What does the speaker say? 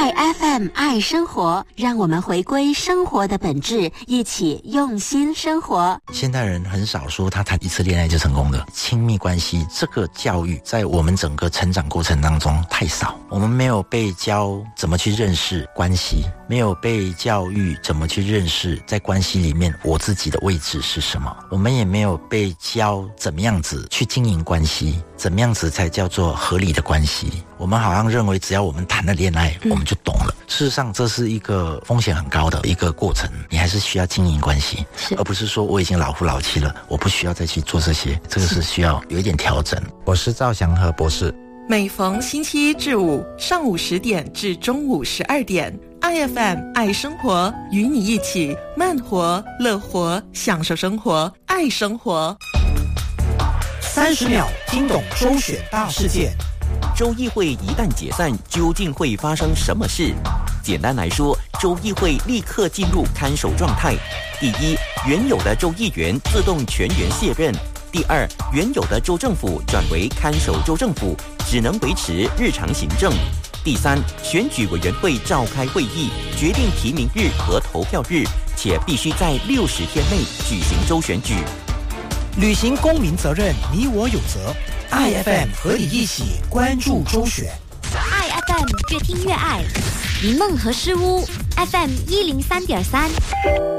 爱 FM 爱生活，让我们回归生活的本质，一起用心生活。 现代人很少说他谈一次恋爱就成功的，亲密关系这个教育在我们整个成长过程当中太少，我们没有被教怎么去认识关系，没有被教育怎么去认识在关系里面我自己的位置是什么，我们也没有被教怎么样子去经营关系，怎么样子才叫做合理的关系。我们好像认为只要我们谈了恋爱，我们就懂了。事实上这是一个风险很高的一个过程，你还是需要经营关系，而不是说我已经老夫老妻了，我不需要再去做这些，这个是需要有一点调整。我是赵祥和博士。 每逢星期一至五上午10点至中午12点，IFM 爱生活，与你一起慢活、乐活，享受生活，爱生活。 30秒听懂周选大事件。 州议会一旦解散，究竟会发生什么事？简单来说，州议会立刻进入看守状态。第一，原有的州议员自动全员卸任；第二，原有的州政府转为看守州政府，只能维持日常行政；第三，选举委员会召开会议，决定提名日和投票日，且必须在60天内举行州选举。 履行公民责任，你我有责。IFM 和你一起关注周选。 IFM 越听越爱，迷梦和诗屋 FM103.3。